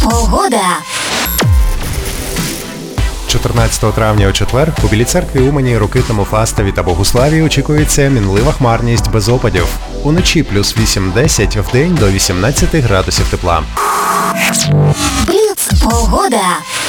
Погода. 14 травня у четвер у Білій церкві Умані, Рокитному, Фастові та Богуславі очікується мінлива хмарність без опадів. Уночі плюс 8-10, вдень до 18 градусів тепла. Бліц. Погода.